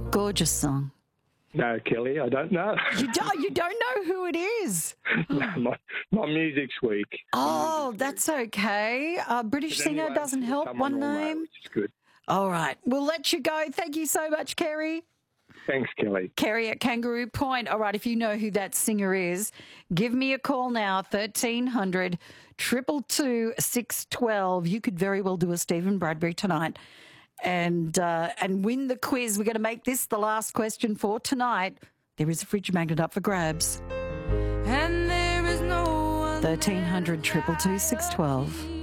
Gorgeous song. No, Kelly, I don't know. You don't know who it is? No, my music's weak. Oh, that's okay. British But singer anyway, doesn't help. someone One will know, name. which is good. All right. We'll let you go. Thank you so much, Kerry. Thanks, Kelly. Kerry at Kangaroo Point. All right, if you know who that singer is, give me a call now, 1300 222 612. You could very well do a Stephen Bradbury tonight and win the quiz. We're going to make this the last question for tonight. There is a fridge magnet up for grabs. And there is no one 1300 222 612.